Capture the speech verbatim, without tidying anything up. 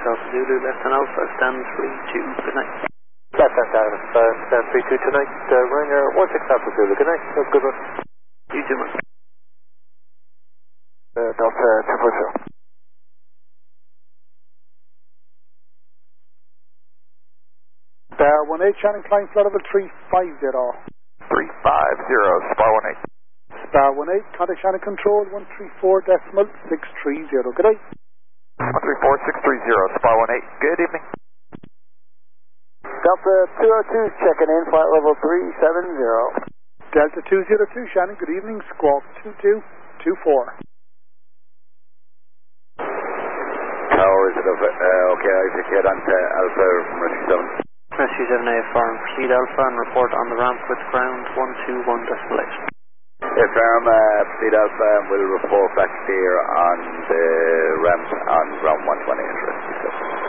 Alpha Zulu, left and Alpha, stand three two, good night. Left and Alpha, uh, stand three two tonight, uh, Ranger one six Alpha Zulu, good night, have a good one. You too, man. Uh, Delta two four zero. Star one eight, Shannon climb flight level three five zero. three five zero, Spar one eight. Star one eight, contact Shannon control one three four decimal six three zero. Good night. one three four six three zero, Spar one eight. Good evening. Delta two oh two, checking in, flight level three seven zero. Delta two oh two, Shannon, good evening, squawk two two two four. Tower, is it okay, uh, okay, Isaac, get on to Alpha from Rescue seven. Rescue seven A, farm, lead Alpha and report on the ramp with ground one two one decimal eight. Yeah, farm, uh, lead Alpha, and we'll report back here on the ramp